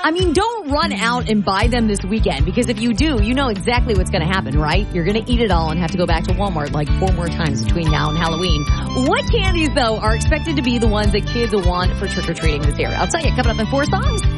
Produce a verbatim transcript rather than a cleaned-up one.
I mean, don't run out and buy them this weekend, because if you do, you know exactly what's going to happen, right? You're going to eat it all and have to go back to Walmart like four more times between now and Halloween. What candies, though, are expected to be the ones that kids will want for trick-or-treating this year? I'll tell you, coming up in four songs.